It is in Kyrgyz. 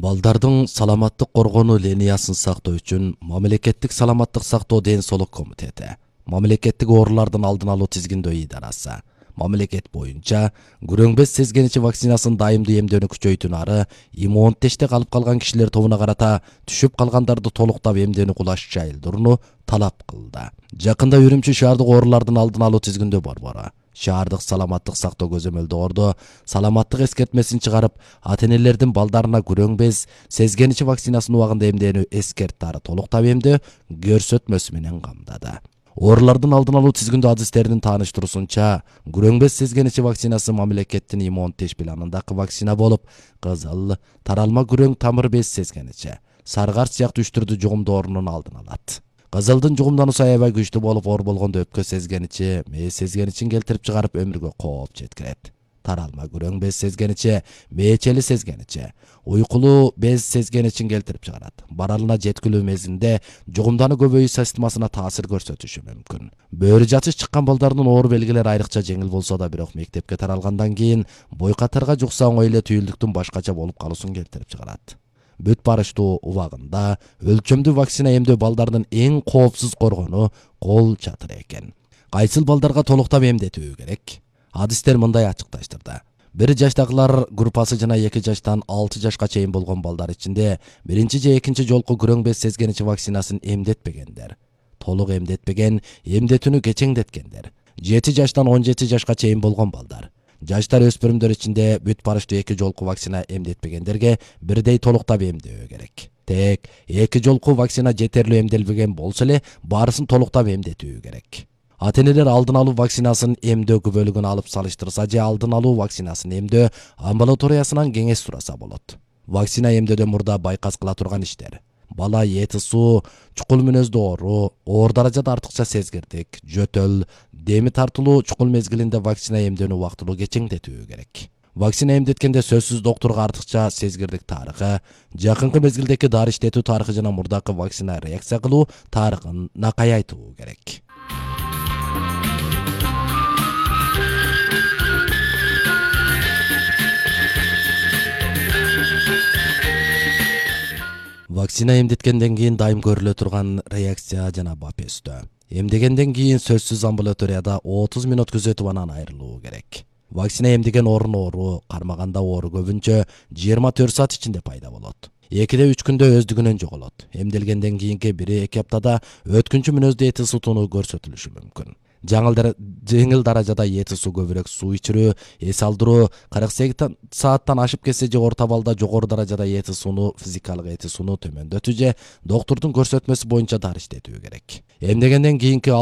Балдардын саламаттык коргонуу линиясын сактоо үчүн мамлекеттик саламаттык сактоо ден соолук комитети, мамлекеттик оорулардын алдын алуу тизгиндөө идарасы, мамлекет боюнча күрөң-без сезгеничи вакцинасын дайымдуу эмдөөнү күчөйтүүнү иммунитетте калып калган кишилер тобуна карата түшүп калгандарды толуктап эмдөөнү кулаш жайылдырууну талап кылды. Жакында Үрүмчү шаардык оорулардын алдын алуу тизгиндөө борбору шаардык саламаттык сактоо көзөмөлдөө саламаттык эскертмесин чыгарып, ата-энелердин балдарына күрөң-без сезгеничи вакцинасын убагында эмдөөнү эскертти, толуктап эмдөө көрсөтмөсү менен камдады. Оорулардын алдын алуу тизгиндөө адистердин тааныштыруусунча, күрөң-без сезгеничи вакцинасы мамлекеттин иммунитет планындагы вакцина болуп, кызыл, таралма күрөң тамыр без сезгеничи, саргарч сыяктуу үч түрдүү жугумдоорунун алдын алат. Кызылдын жугумдануусу аябай күчтүү болуп, оор болгондо өпкө сезгеничи, мээ сезгеничин келтирип чыгарып өмүргө кооп жеткирет. Таралма күрөң без сезгеничи, мээчели сезгеничи, уйкулуу без сезгеничин келтирип чыгарат. Баралына жеткилүү мезгилинде жугумдануу көбөйүү системасына таасир көрсөтүшү мүмкүн. Бөөрү жатыш чыккан балдардын оор белгилери айрыкча жеңил болсо да, бирок мектепке таралгандан кийин бой катарга жукса оңой эле түйүлдүктүн башкача болуп калуусун келтирип чыгарат. Бүт барыштуу убагында өлчөмдүү вакцина эмдөө балдардын эң коопсуз коргонуу кол чатыры экен. Кайсыл балдарга толуктап эмдетүү керек? Адистер мындай ачыкташтырды. 1 жаштагылар группасы жана 2 жаштан 6 жашка чейин болгон балдар ичинде биринчи же экинчи жолку күрөң-без сезгеничи вакцинасын эмдетпегендер, толук эмдетпеген, эмдетүүнү кечеңдеткендер, 7 жаштан 17 жашка чейин болгон балдар, жаштар өспүрүмдөр ичинде бүт барыштуу 2 жолку вакцина эмдетпегендерге бирдей толуктап эмдөө керек. Тек 2 жолку вакцина жетерлүү эмделбеген болсо эле баарысын толуктап эмдетүү керек. Ата-энелер алдын алуу вакцинасын эмдөө күбөлүгүн алып салыштырса же алдын алуу вакцинасын эмдөө амбулаториясынан кеңеш сураса болот. Вакцина эмдөөдө мурда байкас кыла турган иштер: бала эти суу, чукул мүнөздүү оору, оор даражада артыкча сезгирдик, жөтөл, деми тартылуу чукул мезгилинде вакцина эмдөөнү убактылуу кечеңдетүү керек. Вакцина эмдеткенде сөзсүз доктурга артыкча сезгирдик тарыхы, жакынкы мезгилдеги дары иштетүү тарыхы жана мурдакы вакцина реакция кылуу тарыхын накай айтуу керек. Вакцина эмдеткенден кийин дайым көрүлө турган реакция жана бап өстө. Эмдегенден кийин сөзсүз амбулаторияда 30 мүнөт күзөтүп анан айрылуу керек. Вакцина эмдеген орун оору, кармаганда оору көбүнчө 24 саат ичинде пайда болот. 2-3 күндө өздүгүнөн жоголот. Эмделгенден кийинки 1-2 аптада өткүнчү мүнөздүү эти сутууну көрсөтүлүшү мүмкүн. Жеңил даражада эти суу, көбүрөөк суу ичирүү, эс алдыруу, 48 сааттан ашып кетсе же орто балда жогору даражада эти сууну, физикалык эти сууну төмөндөтүү же доктурдун көрсөтмөсү боюнча дары иштетүү керек. Эмдегенден кийинки